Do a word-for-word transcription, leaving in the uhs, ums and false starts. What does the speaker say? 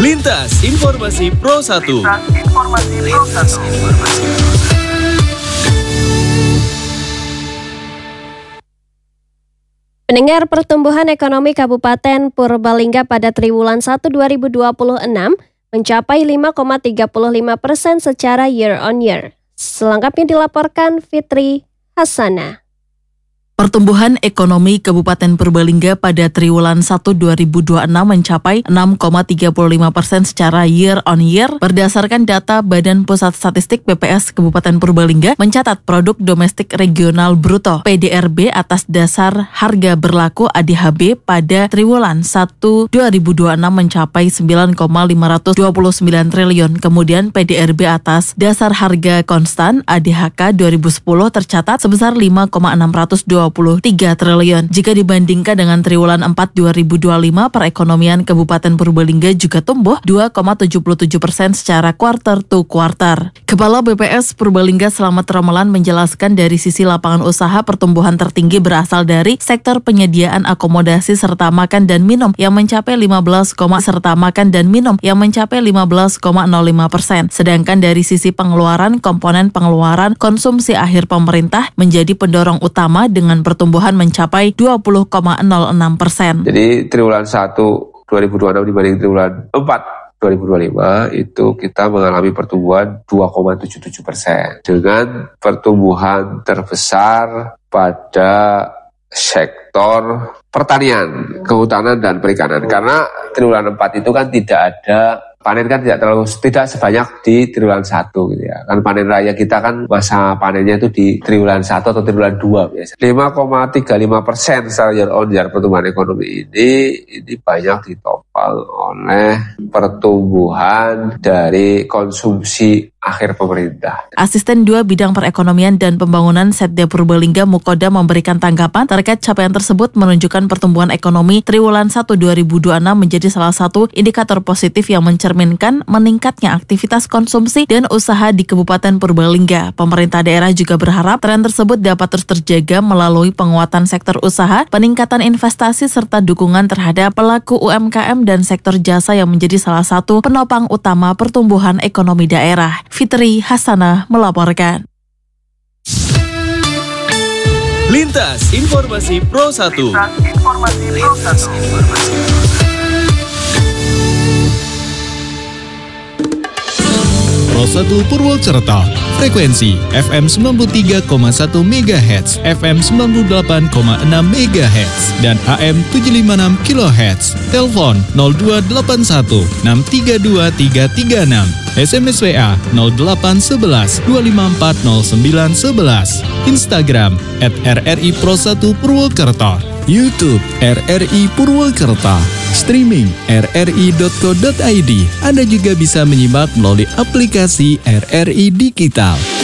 Lintas Informasi Pro satu. Pendengar, pertumbuhan ekonomi Kabupaten Purbalingga pada triwulan satu dua ribu dua puluh enam mencapai lima koma tiga lima persen secara year on year. Selengkapnya dilaporkan Fitri Hasanah. Pertumbuhan ekonomi Kabupaten Purbalingga pada triwulan satu dua ribu dua puluh enam mencapai enam koma tiga lima persen secara year on year berdasarkan data Badan Pusat Statistik B P S Kabupaten Purbalingga mencatat produk domestik regional bruto P D R B atas dasar harga berlaku A D H B pada triwulan satu dua ribu dua puluh enam mencapai sembilan koma lima dua sembilan triliun. Kemudian P D R B atas dasar harga konstan A D H K dua ribu sepuluh tercatat sebesar lima koma enam dua puluh tiga triliun. Jika dibandingkan dengan triwulan empat dua ribu dua puluh lima, perekonomian Kabupaten Purbalingga juga tumbuh dua koma tujuh tujuh persen secara quarter to quarter. Kepala B P S Purbalingga Slamet Romelan menjelaskan dari sisi lapangan usaha pertumbuhan tertinggi berasal dari sektor penyediaan akomodasi serta makan dan minum yang mencapai lima belas, serta makan dan minum yang mencapai lima belas koma nol lima persen. Sedangkan dari sisi pengeluaran, komponen pengeluaran konsumsi akhir pemerintah menjadi pendorong utama dengan pertumbuhan mencapai dua puluh koma nol enam persen. Jadi triwulan satu dua ribu dua puluh enam dibanding triwulan empat dua ribu dua puluh lima itu kita mengalami pertumbuhan dua koma tujuh tujuh persen dengan pertumbuhan terbesar pada sektor pertanian, kehutanan dan perikanan. Karena triwulan empat itu kan tidak ada panen, kan tidak terlalu tidak sebanyak di triwulan satu gitu ya. Kan panen raya kita kan masa panennya itu di triwulan satu atau triwulan dua biasa. lima koma tiga lima persen secara year on year pertumbuhan ekonomi ini ini banyak ditopang oleh pertumbuhan dari konsumsi akhir pemerintah. Asisten dua Bidang Perekonomian dan Pembangunan Setda Purbalingga Mukoda memberikan tanggapan terkait capaian tersebut, menunjukkan pertumbuhan ekonomi triwulan satu dua ribu dua puluh enam menjadi salah satu indikator positif yang mencerminkan meningkatnya aktivitas konsumsi dan usaha di Kabupaten Purbalingga. Pemerintah daerah juga berharap tren tersebut dapat terus terjaga melalui penguatan sektor usaha, peningkatan investasi serta dukungan terhadap pelaku U M K M dan sektor jasa yang menjadi salah satu penopang utama pertumbuhan ekonomi daerah. Fitri Hasanah melaporkan. Lintas Informasi Pro satu. Pro satu Purwokerto, frekuensi F M sembilan puluh tiga koma satu megahertz, F M sembilan puluh delapan koma enam megahertz, dan A M tujuh ratus lima puluh enam kilohertz. Telepon nol dua delapan satu enam tiga dua tiga tiga enam. S M S W A nol delapan satu satu dua lima empat nol sembilan satu satu. Instagram at R R I Pro satu Purwokerto. YouTube R R I Purwokerto. Streaming r r i dot co dot i d. Anda juga bisa menyimak melalui aplikasi R R I Digital.